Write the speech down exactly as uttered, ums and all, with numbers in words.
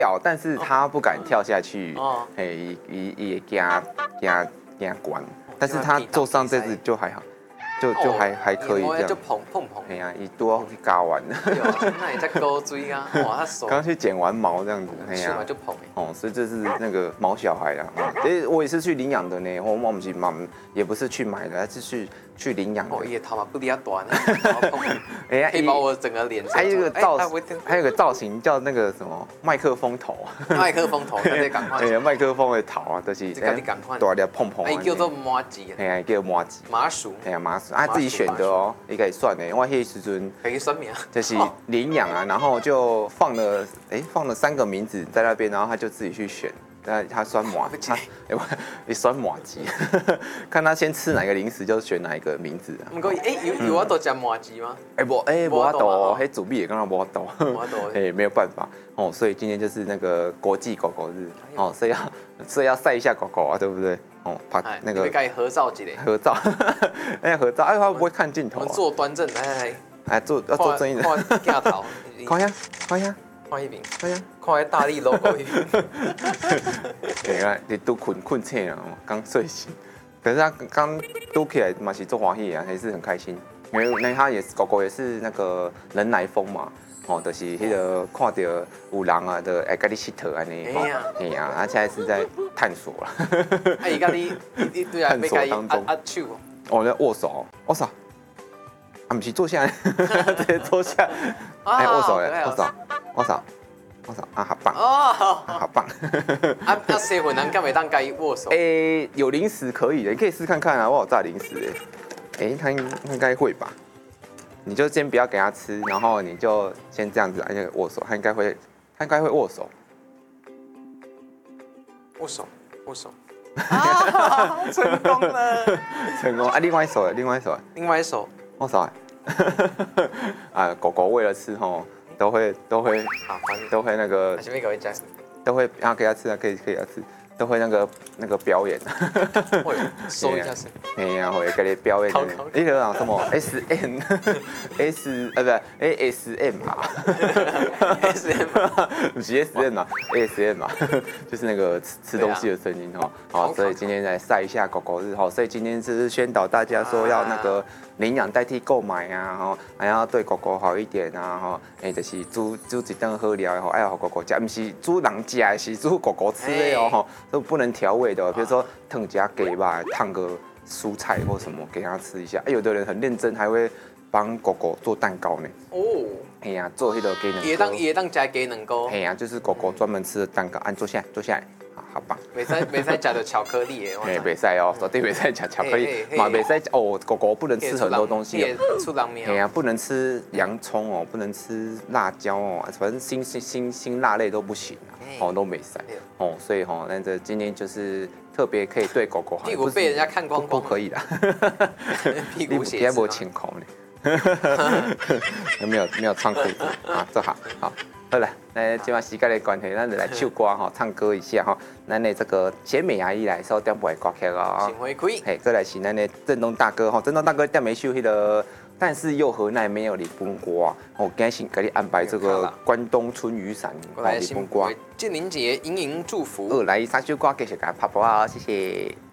跳，但是他不敢跳下去， 哦， 哎，伊伊伊会惊惊惊关，但是他坐上这只就还好，就就还还可以这样。 就碰碰碰。 哎呀，伊多去加完了。 对啊，那也在高追啊，哇，他手。 刚去剪完毛这样子，哎呀， 就碰哦，所以这是那个毛小孩啦。哎，我也是去领养的呢，我我们是妈，也不是去买的，是去去领养的。 哦，也头发不比较短， 哎呀， 可以把我整个脸。 还有一个造，还有个造型叫那个什么麦克风头。 麦克风头，那得赶快。 哎呀，麦克风的头啊，就是大粒碰碰。 哎，叫做麻糬。 哎呀，叫麻糬。 麻薯。 哎呀，麻薯啊，自己选的哦，你可以算的。我迄时阵可以算名， 就是领养啊，然后就放了，哎，放了三个名字在那边，然后他就自己去选。那他酸麻，他你酸麻糬，看他先吃哪个零食就选哪一个名字。 不过，哎，有有法度吃麻糬吗？ 哎不，哎无法度，嘿主币也刚刚无法度， 无法度， 哎没有办法哦，所以今天就是那个国际狗狗日哦，所以要所以要晒一下狗狗啊，对不对？哦，拍那个该合照几嘞？ 合照，哎合照，哎他不会看镜头。 我们坐端正，来来来， 来坐要坐正一点。 镜头， 看呀看呀。 看一边， 对呀， 看下大力 logo 一边。 对啊，你都困困醒了，刚睡醒。可是他刚都起来嘛是做欢喜啊，还是很开心。因为那他也是狗狗也是那个人来疯嘛，哦，就是迄个看到有人啊，就会跟你佚佗安尼。 哎呀， 哎呀，他现在是在探索了。 啊，伊跟你，你对啊， 探索当中。 啊手。 哦，在握手，握手。啊，不是坐下来，直接坐下。哎，握手哎，握手。握手，握手啊，好棒哦，好棒！ 啊啊，谁会能干没当该握手？ 哎，有零食可以的，你可以试看看啊，我有炸零食哎，哎，他应该会吧？你就先不要给他吃，然后你就先这样子按那个握手，他应该会，他应该会握手。 握手，握手。啊，成功了！ 成功啊！另外一手，另外一手， 另外一手， 握手。啊，狗狗为了吃吼。都会都会都会那个，都会然后给他吃啊，可以可以给他吃，都会那个那个表演， 会收一下声， 哎呀，会给你表演，你个讲什么 S M S 呃不哎 S M 啊 ，S M 不是 S M 嘛 ，S M 嘛，就是那个吃吃东西的声音哦，好，所以今天来晒一下狗狗日哈，所以今天就是宣导大家说要那个领养代替购买啊，哈，还要对狗狗好一点啊，哈，哎就是煮煮一顿好料的吼，爱好狗狗吃，不是煮人吃的，是煮狗狗吃的哦，哈，都不能调味的，比如说烫加鸡吧，烫个蔬菜或什么给它吃一下。哎，有的人很认真，还会帮狗狗做蛋糕呢。哦，哎呀，做那个鸡蛋糕。 也当也当加鸡蛋糕。 哎呀，就是狗狗专门吃的蛋糕。按坐下来，坐下来，好，好棒。 袂使袂使吃的巧克力的。 哎，袂使哦，绝对袂使吃巧克力，嘛袂使哦，狗狗不能吃很多东西。 出人命。 哎呀，不能吃洋葱哦，不能吃辣椒哦，反正辛辛辛辛辣类都不行啊，哦都没使。哦，所以哈，那这今天就是特别可以对狗狗好， 屁股被人家看光光， 不可以的。 屁股血丝。你清空呢？没有没有穿裤子啊，这好好。好了，那今晚时间的关系，咱就来唱歌哈，唱歌一下哈。咱的这个贤美阿姨来首点播的歌曲哦。 请回馈。 嘿，再来是咱的振东大哥哈，振东大哥点一首迄个，但是又何奈没有你风瓜。我今天给你安排这个关东春雨伞， 来你风瓜。建宁节盈盈祝福。 哦，来三首歌继续给他拍播啊，谢谢。